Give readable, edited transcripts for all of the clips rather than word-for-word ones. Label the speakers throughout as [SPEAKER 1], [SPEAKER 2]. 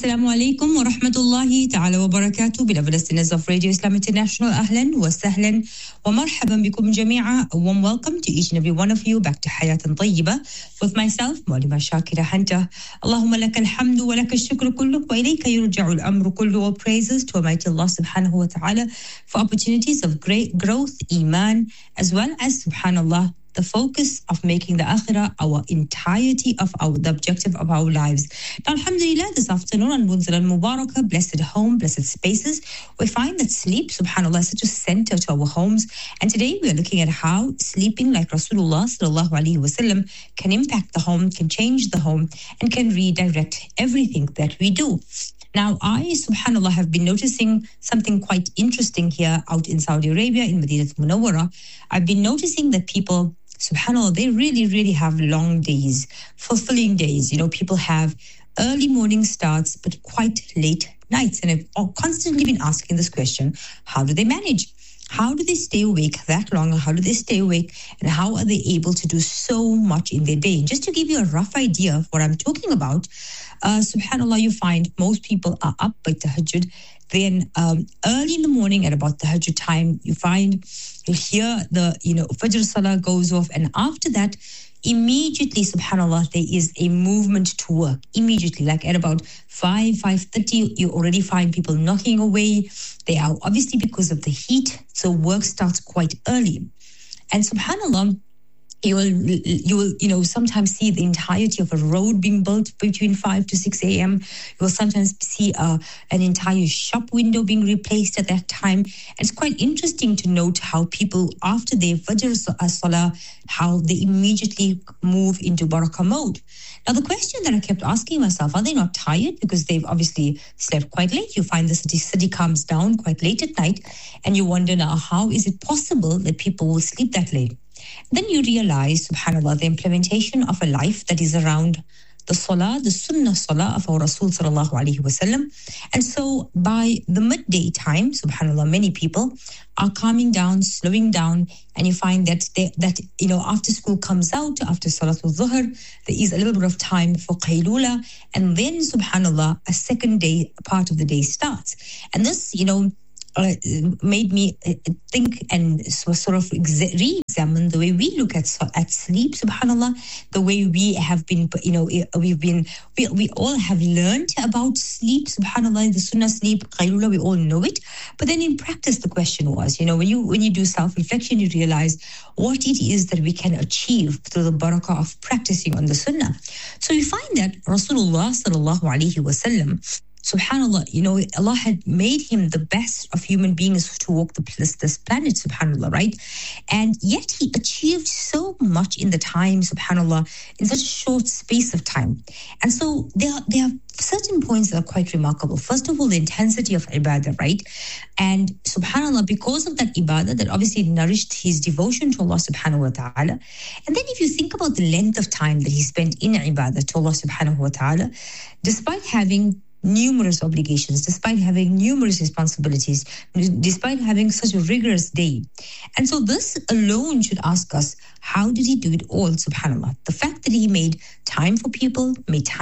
[SPEAKER 1] Assalamu alaikum wa rahmatullahi ta'ala wa barakatuh. Beloved listeners of Radio Islam International, ahlan wa sahlan wa marhaban bikum jami'a. A warm welcome to each and every one of you back to Hayatan Tayyiba with myself, Maulima Shakira Hunter. Allahumma lakal hamdu wa lakal shukru kullu wa ilayka yurja'u al-amru kullu. All praises to Almighty Allah subhanahu wa ta'ala for opportunities of great growth, iman, as well as, subhanallah, the focus of making the akhirah our entirety of the objective of our lives. Now, alhamdulillah, this afternoon on Munzil al-Mubarakah, blessed home, blessed spaces, we find that sleep, subhanallah, is such a center to our homes. And today we are looking at how sleeping like Rasulullah sallallahu alaihi wasallam can impact the home, can change the home, and can redirect everything that we do. Now, I, subhanAllah, have been noticing something quite interesting here out in Saudi Arabia, in Madinat Munawwara. I've been noticing that people, subhanAllah, they really have long days, fulfilling days. You know, people have early morning starts, but quite late nights. And I've constantly been asking this question, how do they manage? How do they stay awake that long? How do they stay awake? And how are they able to do so much in their day? And just to give you a rough idea of what I'm talking about, subhanAllah, you find most people are up by tahajjud. Then early in the morning at about tahajjud time, you'll hear the, Fajr Salah goes off. And after that, immediately, subhanAllah, there is a movement to work. Immediately, like at about 5:30, you already find people knocking away. They are obviously because of the heat. So work starts quite early. And subhanAllah, you will sometimes see the entirety of a road being built between 5 to 6 a.m. You will sometimes see an entire shop window being replaced at that time. And it's quite interesting to note how people, after their Fajr Salah, how they immediately move into barakah mode. Now, the question that I kept asking myself, are they not tired? Because they've obviously slept quite late. You find the city calms down quite late at night. And you wonder now, how is it possible that people will sleep that late? Then you realize, subhanAllah, the implementation of a life that is around the salah, the sunnah salah of our Rasul sallallahu alaihi wasallam. And so by the midday time, subhanAllah, many people are calming down, slowing down, and you find that after school comes out, after Salatul Zuhr, there is a little bit of time for qaylula, and then, subhanAllah, a second day, part of the day starts. And this, made me think and sort of re-examine the way we look at sleep, subhanallah, the way we have been, we all have learned about sleep, subhanallah, the sunnah sleep, qaylula, we all know it. But then in practice, the question was, when you do self-reflection, you realize what it is that we can achieve through the barakah of practicing on the sunnah. So you find that Rasulullah sallallahu alaihi wasallam, subhanallah, Allah had made him the best of human beings to walk this planet, subhanallah, right? And yet he achieved so much in the time, subhanallah, in such a short space of time. And so there are certain points that are quite remarkable. First of all, the intensity of ibadah, right? And subhanallah, because of that ibadah, that obviously nourished his devotion to Allah subhanahu wa ta'ala. And then if you think about the length of time that he spent in ibadah to Allah subhanahu wa ta'ala, despite having numerous obligations, despite having numerous responsibilities, despite having such a rigorous day. And so this alone should ask us, how did he do it all, subhanAllah? The fact that he made time for people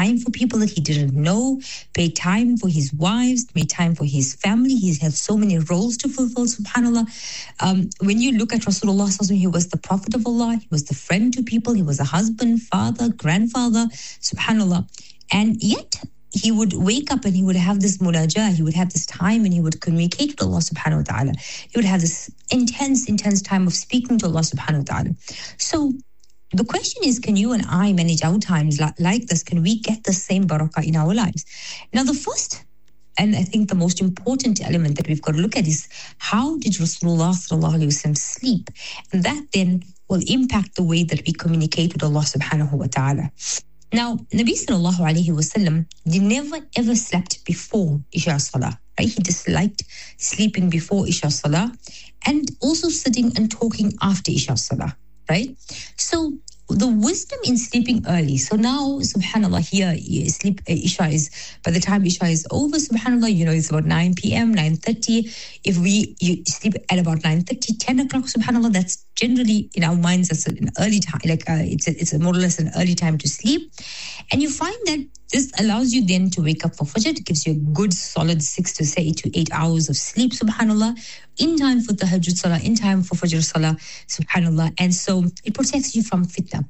[SPEAKER 1] that he didn't know, made time for his wives, made time for his family. He's had so many roles to fulfill, subhanAllah. When you look at Rasulullah, he was the Prophet of Allah, he was the friend to people, he was a husband, father, grandfather, subhanAllah. And yet, he would wake up and he would have this munajah, he would have this time and he would communicate with Allah subhanahu wa ta'ala. He would have this intense time of speaking to Allah subhanahu wa ta'ala. So the question is, can you and I manage our times like this? Can we get the same barakah in our lives? Now the first, and I think the most important element that we've got to look at is, how did Rasulullah sallallahu alaihi wasallam sleep? And that then will impact the way that we communicate with Allah subhanahu wa ta'ala. Now, Nabi sallallahu alayhi wasallam, he never ever slept before Isha Salah, right? He disliked sleeping before Isha Salah and also sitting and talking after Isha Salah, right? So the wisdom in sleeping early. So now, subhanAllah, here Isha is, by the time Isha is over, subhanAllah, it's about 9 p.m., 9:30. If you sleep at about 9:30, 10 o'clock, subhanAllah, that's generally in our minds, that's an early time, it's more or less an early time to sleep. And you find that This allows you then to wake up for Fajr. It gives you a good solid 6 to 8 hours of sleep, subhanAllah, in time for Tahajjud Salah, in time for Fajr Salah, subhanAllah. And so it protects you from fitna.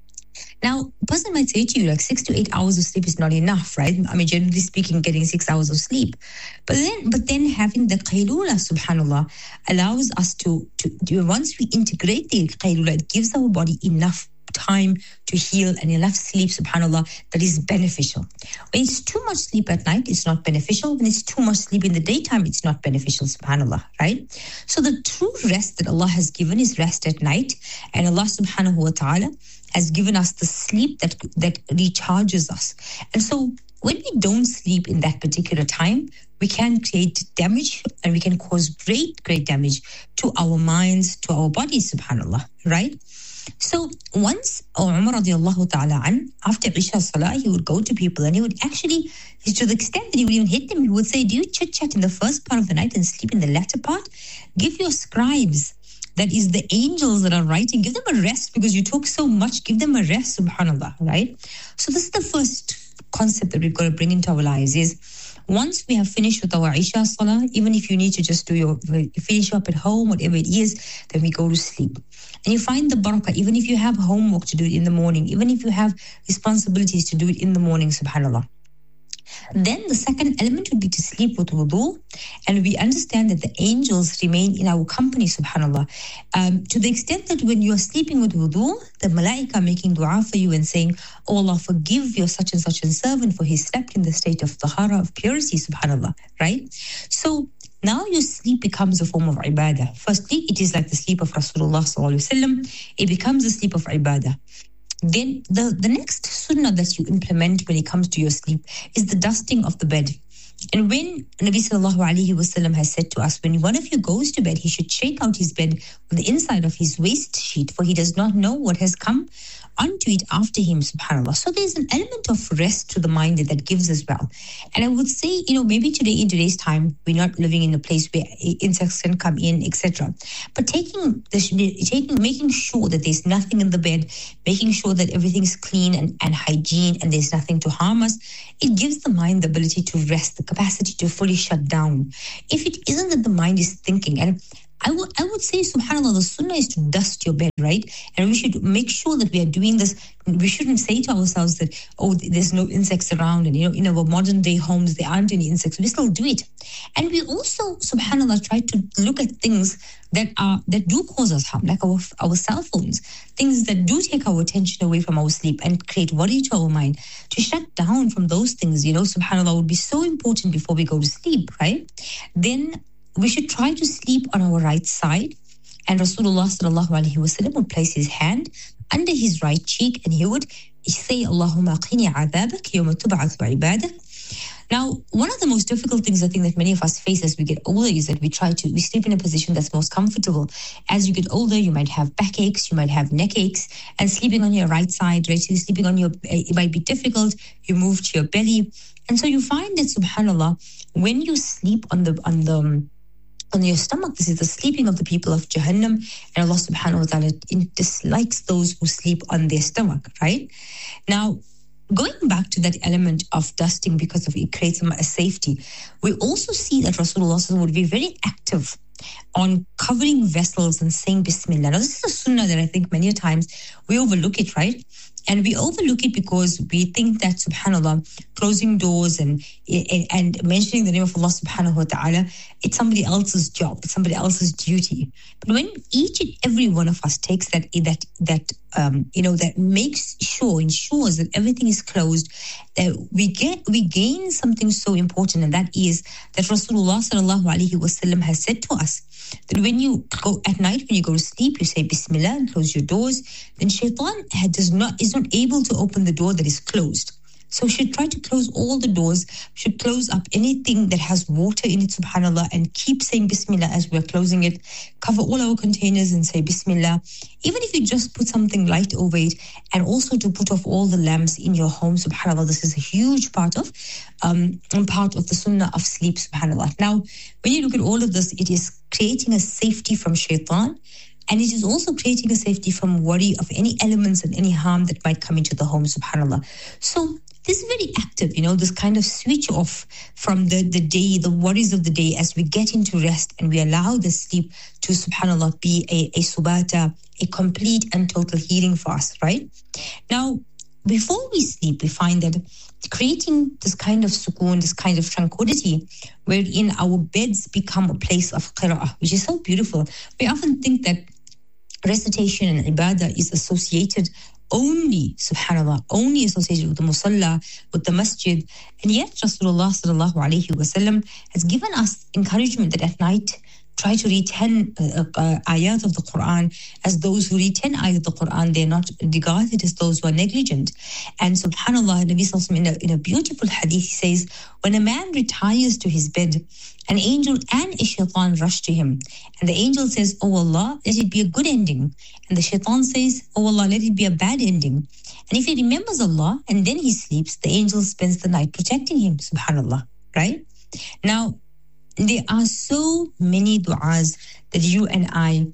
[SPEAKER 1] Now, a person might say to you, like 6 to 8 hours of sleep is not enough, right? I mean, generally speaking, getting 6 hours of sleep. But then having the qaylula, subhanAllah, allows us to once we integrate the qaylula, it gives our body enough time to heal and enough sleep, subhanAllah, that is beneficial. When it's too much sleep at night, it's not beneficial. When it's too much sleep in the daytime, it's not beneficial, subhanAllah, right? So the true rest that Allah has given is rest at night, and Allah subhanahu wa ta'ala has given us the sleep that recharges us. And so when we don't sleep in that particular time, we can create damage and we can cause great damage to our minds, to our bodies, subhanAllah, right? So once Umar radiallahu ta'ala an, after Isha Salah, he would go to people and he would actually, to the extent that he would even hit them, he would say, do you chit-chat in the first part of the night and sleep in the latter part? Give your scribes, that is the angels that are writing, give them a rest because you talk so much, give them a rest, subhanAllah, right? So this is the first concept that we've got to bring into our lives is, once we have finished with our Isha Salah, even if you need to just finish up at home, whatever it is, then we go to sleep. And you find the barakah, even if you have homework to do it in the morning, even if you have responsibilities to do it in the morning, subhanAllah. Then the second element would be to sleep with wudu. And we understand that the angels remain in our company, subhanAllah. To the extent that when you are sleeping with wudu, the malaika are making dua for you and saying, oh Allah, forgive your such and such and servant for he slept in the state of tahara, of purity, subhanAllah, right? So now your sleep becomes a form of ibadah. Firstly, it is like the sleep of Rasulullah sallallahu alaihi wasallam. It becomes a sleep of ibadah. Then the next sunnah that you implement when it comes to your sleep is the dusting of the bed. And when Nabi sallallahu alaihi wasallam has said to us, when one of you goes to bed, he should shake out his bed on the inside of his waist sheet, for he does not know what has come onto it after him, subhanAllah. So there's an element of rest to the mind that gives as well. And I would say, maybe in today's time, we're not living in a place where insects can come in, etc. But making sure that there's nothing in the bed, making sure that everything's clean and hygiene and there's nothing to harm us, it gives the mind the ability to rest, the capacity to fully shut down. If it isn't that the mind is thinking, and I would say, subhanAllah, the sunnah is to dust your bed, right? And we should make sure that we are doing this. We shouldn't say to ourselves that, oh, there's no insects around. And, in our modern day homes, there aren't any insects. We still do it. And we also, subhanAllah, try to look at things that do cause us harm, like our cell phones, things that do take our attention away from our sleep and create worry to our mind. To shut down from those things, subhanAllah, would be so important before we go to sleep, right? Then we should try to sleep on our right side, and Rasulullah sallallahu alaihi wasallam would place his hand under his right cheek and he would say, Allahumma qini adhabak yawma tub'athu ibadak. Now, one of the most difficult things I think that many of us face as we get older is that we sleep in a position that's most comfortable. As you get older, you might have backaches, you might have neck aches, and sleeping on your right side, right? So sleeping on it might be difficult. You move to your belly. And so you find that, subhanAllah, when you sleep on your stomach, this is the sleeping of the people of Jahannam, and Allah subhanahu wa ta'ala dislikes those who sleep on their stomach, right? Now, going back to that element of dusting because of it creates a safety, we also see that Rasulullah would be very active on covering vessels and saying Bismillah. Now, this is a sunnah that I think many times we overlook it, right? And we overlook it because we think that, subhanAllah, closing doors and mentioning the name of Allah subhanahu wa ta'ala, it's somebody else's job, it's somebody else's duty. But when each and every one of us takes that ensures that everything is closed, that we gain something so important, and that is that Rasulullah sallallahu alaihi wasallam has said to us that when you go at night, when you go to sleep, you say Bismillah and close your doors. Then shaitan is not able to open the door that is closed. So should try to close all the doors, should close up anything that has water in it, subhanAllah, and keep saying Bismillah as we're closing it. Cover all our containers and say Bismillah. Even if you just put something light over it, and also to put off all the lamps in your home, subhanAllah, this is a huge part of the sunnah of sleep, subhanAllah. Now, when you look at all of this, it is creating a safety from shaitan, and it is also creating a safety from worry of any elements and any harm that might come into the home, subhanAllah. So this very active, this kind of switch off from the day, the worries of the day, as we get into rest and we allow the sleep to, subhanAllah, be a subata, a complete and total healing for us, right? Now, before we sleep, we find that creating this kind of sukoon, this kind of tranquility, wherein our beds become a place of qira'ah, which is so beautiful. We often think that recitation and ibadah is associated only, subhanAllah, only associated with the musalla, with the masjid. And yet Rasulullah sallallahu alayhi wasallam has given us encouragement that at night, try to read 10 ayat of the Quran. As those who read 10 ayat of the Quran, they're not regarded as those who are negligent. And subhanAllah, Nabi Sallallahu Alaihi Wasallam in a beautiful hadith, he says, when a man retires to his bed, an angel and a shaitan rush to him. And the angel says, oh Allah, let it be a good ending. And the shaitan says, oh Allah, let it be a bad ending. And if he remembers Allah and then he sleeps, the angel spends the night protecting him, subhanAllah, right? Now, there are so many du'as that you and I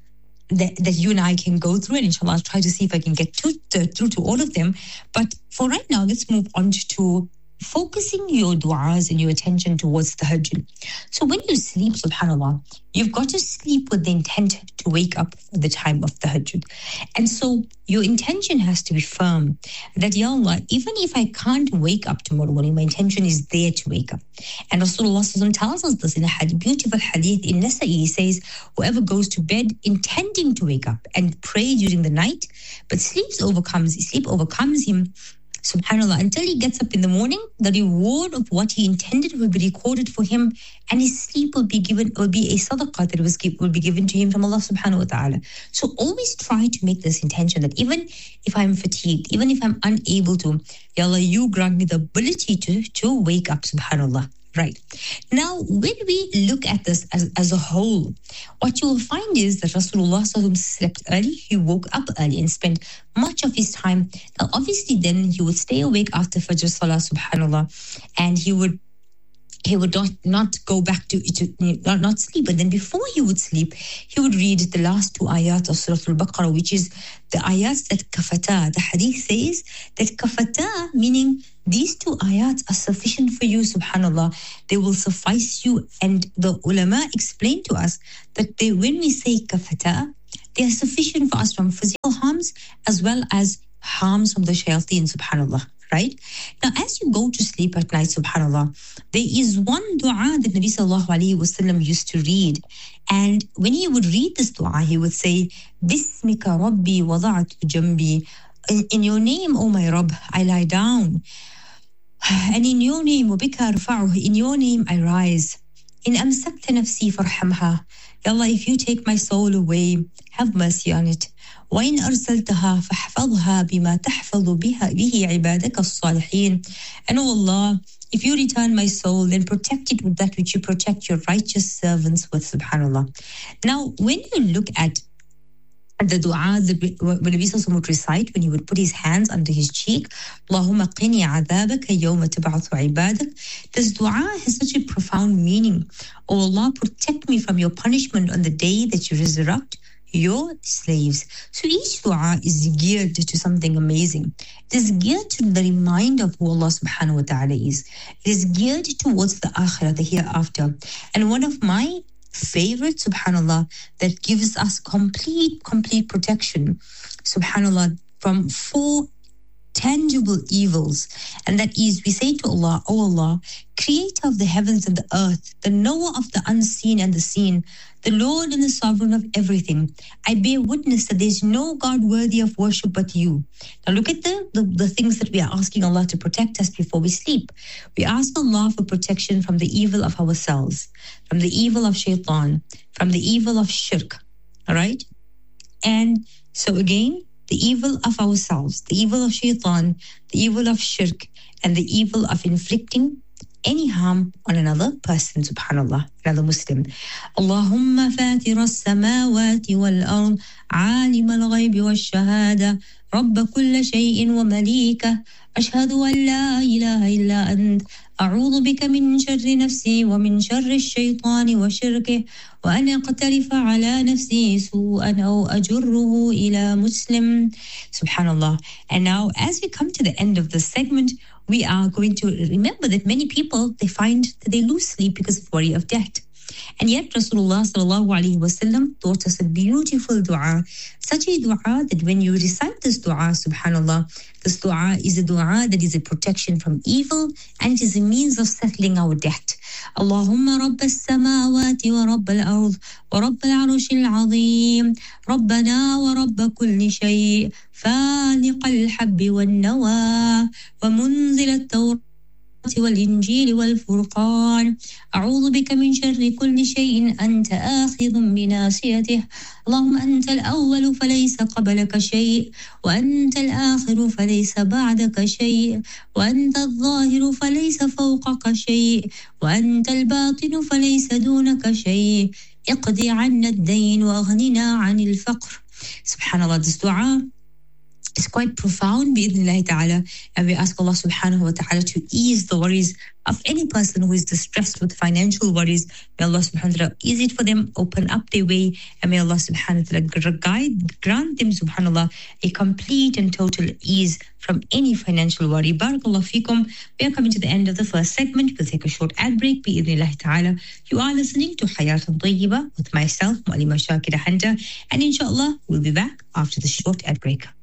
[SPEAKER 1] can go through, and inshallah I'll try to see if I can get through to all of them. But for right now, let's move on to focusing your du'as and your attention towards the tahajjud. So when you sleep, subhanAllah, you've got to sleep with the intent to wake up for the time of the tahajjud. And so your intention has to be firm that, Ya Allah, even if I can't wake up tomorrow morning, my intention is there to wake up. And Rasulullah tells us this in a beautiful hadith in Nasa'i. He says, whoever goes to bed intending to wake up and pray during the night, but sleep overcomes him, subhanAllah, until he gets up in the morning, the reward of what he intended will be recorded for him, and his sleep will be a sadaqah that will be given to him from Allah subhanahu wa ta'ala. So always try to make this intention that even if I'm fatigued, even if I'm unable to, Ya Allah, you grant me the ability to wake up, subhanAllah. Right. Now, when we look at this as a whole, what you will find is that Rasulullah slept early, he woke up early and spent much of his time. Now, obviously, then he would stay awake after Fajr Salah, subhanAllah, and he would not go back to not sleep. But then before he would sleep, he would read the last 2 ayat of Surah Al-Baqarah, which is the ayats that kafata. The hadith says that kafata, meaning these 2 ayats are sufficient for you, subhanAllah. They will suffice you. And the ulama explain to us that when we say kafata, they are sufficient for us from physical harms as well as harms from the shayateen, subhanAllah. Right? Now, as you go to sleep at night, subhanAllah, there is one dua that Nabi Sallallahu Alaihi Wasallam used to read. And when he would read this dua, he would say, Bismika Rabbi wada'atu jambi. In your name, O my Rabb, I lie down. And in your name, wabika arfa'uh, in your name I rise. In amsakta nafsi farhamha. Ya Allah, if you take my soul away, have mercy on it. وإن أرسلتها فاحفظها بما تحفظ به عبادك الصالحين. And oh Allah, if you return my soul, then protect it with that which you protect your righteous servants with, subhanAllah. Now, when you look at the dua that Nabi Sallallahu would recite when he would put his hands under his cheek, Allahumma qini adhabaka yawma tab'athu ibadak. This dua has such a profound meaning. Oh Allah, protect me from your punishment on the day that you resurrect your slaves. So each dua is geared to something amazing. It is geared to the reminder of who Allah subhanahu wa ta'ala is. It is geared towards the akhirah, the hereafter. And one of my favorite, subhanAllah, that gives us complete protection, subhanAllah, from 4 tangible evils. And that is, we say to Allah, O Allah, creator of the heavens and the earth, the knower of the unseen and the seen, the Lord and the sovereign of everything, I bear witness that there is no God worthy of worship but you. Now look at the things that we are asking Allah to protect us before we sleep. We ask Allah for protection from the evil of ourselves, from the evil of shaitan, from the evil of shirk. All right? And so again, the evil of ourselves, the evil of shaitan, the evil of shirk, and the evil of inflicting any harm on another person, subhanAllah, another Muslim. Allahumma fatira as-samawati wal-ard, alim al-ghaybi wal-shahada, Rabb kulla shay'in wa malika, أشهد أن لا إله إلا أنت أعوذ بك من شر نفسي ومن شر الشيطان وشركه وأن أقترف على نفسي سوءا أو أجره إلى مسلم. Subhanallah. And now as we come to the end of this segment, we are going to remember that many people, they find that they lose sleep because of worry of debt. And yet Rasulullah sallallahu alaihi wasallam taught us a beautiful dua, such a dua that when you recite this dua, subhanallah, this dua is a dua that is a protection from evil and it is a means of settling our debt. Allahumma rabb as-samawati wa rabb al-ard wa rabb al-arsh al-azim rabbana wa rabb kulli shay faliq al-habbi wan-nawa wa munzil at-tawrat والإنجيل والفرقان أعوذ بك من شر كل شيء أنت آخذ بناصيته اللهم أنت الأول فليس قبلك شيء وأنت الآخر فليس بعدك شيء وأنت الظاهر فليس فوقك شيء وأنت الباطن فليس دونك شيء اقضي عنا الدين وأغننا عن الفقر. Subhanallah, this dua is quite profound, bi'idhnillahi ta'ala, and we ask Allah subhanahu wa ta'ala to ease the worries of any person who is distressed with financial worries. May Allah subhanahu wa ta'ala ease it for them, open up their way, and may Allah subhanahu wa ta'ala grant them, subhanallah, a complete and total ease from any financial worry. Barakallah feekum. We are coming to the end of the first segment. We'll take a short ad break, bi'idhnillahi ta'ala. You are listening to Hayatun Tayyiba with myself, Mu'allima Shakira Handa, and inshallah, we'll be back after the short ad break.